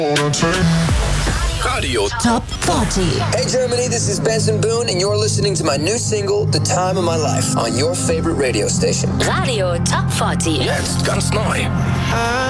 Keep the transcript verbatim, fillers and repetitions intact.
Radio Top forty. Hey Germany, this is Benson Boone and you're listening to my new single, The Time of My Life, on your favorite radio station. Radio Top forty. Jetzt ganz neu.